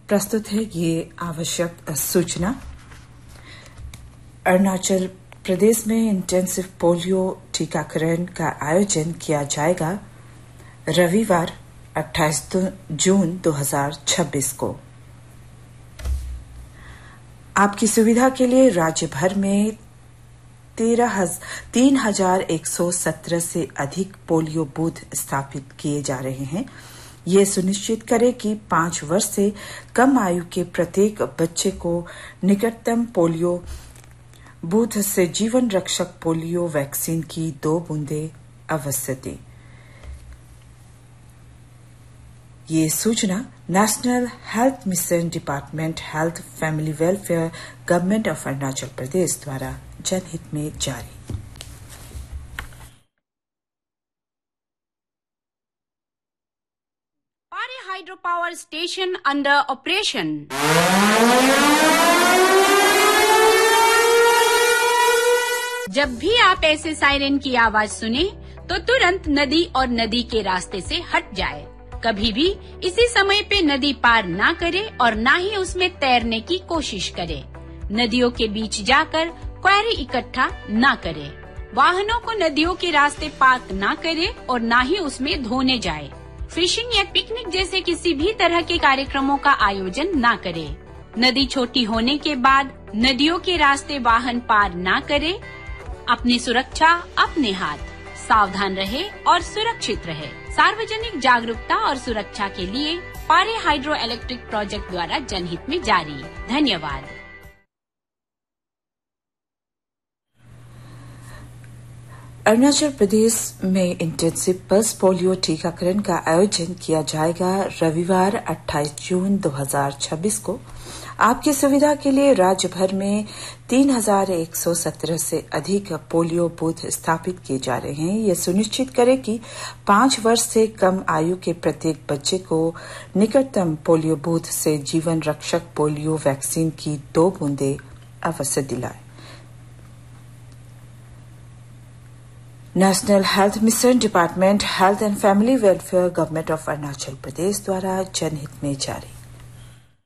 प्रस्तुत है ये आवश्यक सूचना। अरुणाचल प्रदेश में इंटेंसिव पोलियो टीकाकरण का आयोजन किया जाएगा रविवार 28 जून 2026 को। आपकी सुविधा के लिए राज्य भर में 3,117 से अधिक पोलियो बूथ स्थापित किए जा रहे हैं। ये सुनिश्चित करें कि 5 वर्ष से कम आयु के प्रत्येक बच्चे को निकटतम पोलियो बूथ से जीवन रक्षक पोलियो वैक्सीन की 2 बूंदें अवश्य दें। ये सूचना national health mission department health family welfare government of Arunachal Pradesh द्वारा जनहित में जारी। Hydropower station under operation. जब भी आप ऐसे सायरन की आवाज सुने तो तुरंत नदी और नदी के रास्ते से हट जाए। कभी भी इसी समय पे नदी पार ना करे और ना ही उसमें तैरने की कोशिश करे। नदियों के बीच जाकर क्वेरी इकट्ठा ना करे। वाहनों को नदियों के रास्ते पार्क ना करे और ना ही उसमें धोने जाए। फिशिंग या पिकनिक जैसे किसी भी तरह के कार्यक्रमों का आयोजन ना करे। नदी छोटी होने के बाद नदियों के रास्ते वाहन पार ना करे। अपनी सुरक्षा अपने हाथ। सावधान रहे और सुरक्षित रहे। सार्वजनिक जागरूकता और सुरक्षा के लिए पारे हाइड्रो इलेक्ट्रिक प्रोजेक्ट द्वारा जनहित में जारी। धन्यवाद। अरुणाचल प्रदेश में इंटेंसिव पल्स पोलियो टीकाकरण का आयोजन किया जाएगा रविवार 28 जून 2026 को। आपकी सुविधा के लिए राज्य भर में 3,117 से अधिक पोलियो बूथ स्थापित किए जा रहे हैं। यह सुनिश्चित करें कि 5 वर्ष से कम आयु के प्रत्येक बच्चे को निकटतम पोलियो बूथ से जीवन रक्षक पोलियो वैक्सीन की 2 बूंदें अवश्य दिलाएं। National health mission department health and family welfare government of Arunachal Pradesh द्वारा जनहित में जारी।